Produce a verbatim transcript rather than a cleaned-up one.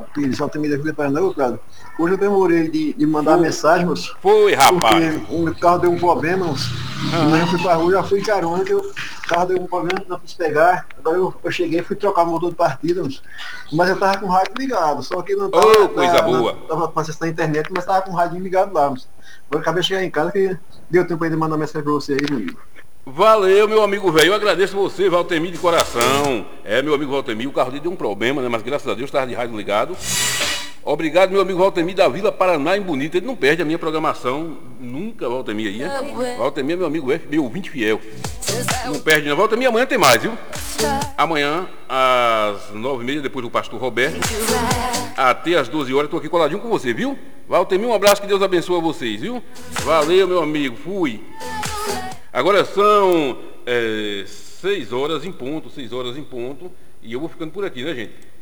Pires, Altamira Vila Paraná, Prado. Hoje eu demorei de, de mandar Foi. mensagem, moço. Foi, rapaz. Porque o meu carro deu um problema, moço. Ah. Mas eu fui pra rua, já fui carona, que o carro deu um problema, não quis pegar. Agora eu, eu cheguei, fui trocar o motor de partida, moço. Mas eu tava com o rádio ligado, só que não tava, Ô, coisa na, boa. Na, tava com acesso à internet, mas tava com o rádio ligado lá, moço. Agora eu acabei de chegar em casa que deu tempo aí de mandar mensagem pra você aí, meu amigo. Valeu, meu amigo velho. Eu agradeço você, Valtemir, de coração. É, meu amigo Valtemir, o carro dele deu um problema, né? Mas graças a Deus estava de rádio ligado. Obrigado, meu amigo Valtemir da Vila Paraná, em Bonito. Ele não perde a minha programação. Nunca, Valtemir aí, né? Valtemir é meu amigo, é meu ouvinte fiel. Não perde, não. Valtemir, amanhã tem mais, viu? Amanhã, às nove e meia, depois do pastor Roberto, até às doze horas, estou aqui coladinho com você, viu? Valtemir, um abraço, que Deus abençoe vocês, viu? Valeu, meu amigo. Fui. Agora são é, seis horas em ponto, seis horas em ponto, e eu vou ficando por aqui, né, gente?